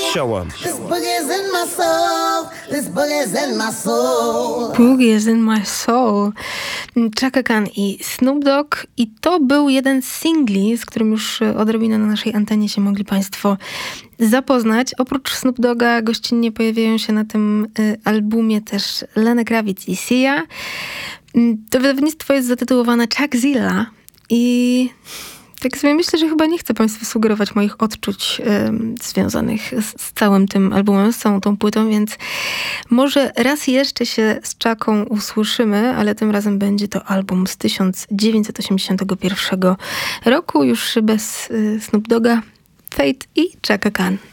Show 'em. This boogie's in my soul. This boogie's in my soul. Boogie is in my soul. Chaka Khan i Snoop Dogg. I to był jeden z singli, z którym już odrobinę na naszej antenie się mogli państwo zapoznać. Oprócz Snoop Dogga gościnnie pojawiają się na tym albumie też Lenny Kravitz i Sia. To wydawnictwo jest zatytułowane Chuckzilla i tak sobie myślę, że chyba nie chcę państwu sugerować moich odczuć związanych z całym tym albumem, z całą tą płytą, więc może raz jeszcze się z Chucką usłyszymy, ale tym razem będzie to album z 1981 roku, już bez Snoop Dogga, Fate i Chaka Khan.